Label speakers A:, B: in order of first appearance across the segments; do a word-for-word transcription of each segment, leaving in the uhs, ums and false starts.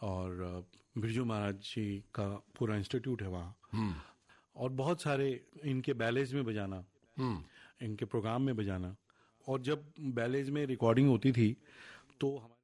A: और अ, बिरजू महाराज जी का पूरा इंस्टीट्यूट है वहाँ, और बहुत सारे इनके बैलेज में बजाना, इनके प्रोग्राम में बजाना। और जब बैलेज में रिकॉर्डिंग होती थी तो हमारे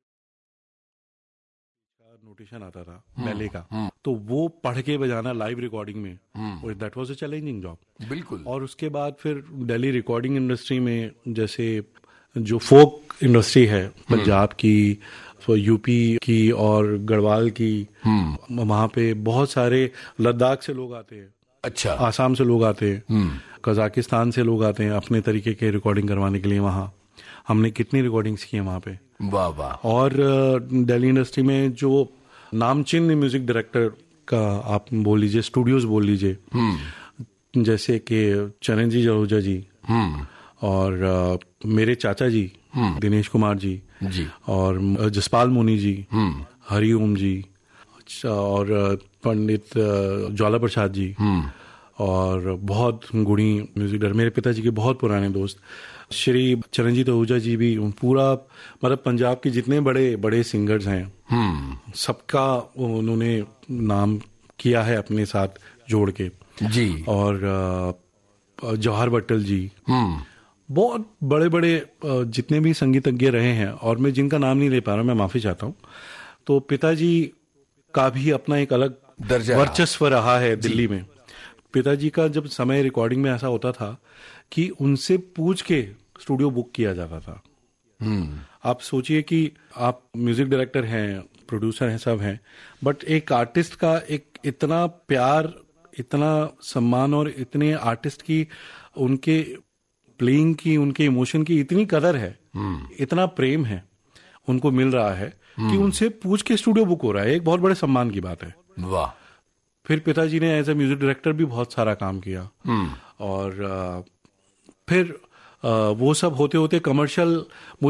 A: नोटेशन आता था बैले का, तो वो पढ़ के बजाना लाइव रिकॉर्डिंग में, और that was a challenging job.
B: बिल्कुल।
A: और उसके बाद फिर दिल्ली रिकॉर्डिंग इंडस्ट्री में, जैसे जो फोक इंडस्ट्री है पंजाब की, यूपी की और गढ़वाल की, वहाँ पे बहुत सारे लद्दाख से लोग आते हैं,
B: अच्छा,
A: आसाम से लोग आते हैं, कजाकिस्तान से लोग आते हैं अपने तरीके के रिकॉर्डिंग करवाने के लिए। वहाँ हमने कितनी रिकॉर्डिंग्स की हैं वहाँ पे,
B: वाह वाह।
A: और दिल्ली इंडस्ट्री में जो नामचीन म्यूजिक डायरेक्टर का आप बोल लीजिए, स्टूडियोज बोल लीजिए, जैसे कि चरणजीत आहूजा जी, और uh, मेरे चाचा जी दिनेश कुमार जी,
B: जी,
A: और जसपाल मुनि जी, हरिओम जी, और पंडित ज्वाला प्रसाद जी, और बहुत गुणी म्यूजिक डायरेक्टर, मेरे पिताजी के बहुत पुराने दोस्त श्री चरणजीत आहूजा जी भी, पूरा मतलब पंजाब के जितने बड़े बड़े सिंगर्स हैं सबका उन्होंने नाम किया है अपने साथ जोड़ के
B: जी।
A: और जवाहर भट्टल जी, बहुत बड़े बड़े जितने भी संगीतज्ञ रहे हैं, और मैं जिनका नाम नहीं ले पा रहा, मैं माफी चाहता हूँ। तो पिताजी का भी अपना एक अलग वर्चस्व रहा है दिल्ली में। पिताजी का जब समय रिकॉर्डिंग में ऐसा होता था कि उनसे पूछ के स्टूडियो बुक किया जाता था। आप सोचिए कि आप म्यूजिक डायरेक्टर हैं, प्रोड्यूसर हैं, सब हैं, बट एक आर्टिस्ट का एक इतना प्यार, इतना सम्मान, और इतने आर्टिस्ट की उनके प्लेइंग की, उनके इमोशन की इतनी कदर है, इतना प्रेम है उनको मिल रहा है कि उनसे पूछ के स्टूडियो बुक हो रहा है, एक बहुत बड़े सम्मान की बात है।
B: वाह।
A: फिर पिताजी ने एज ए म्यूजिक डायरेक्टर भी बहुत सारा काम किया, और आ, फिर आ, वो सब होते होते कमर्शियल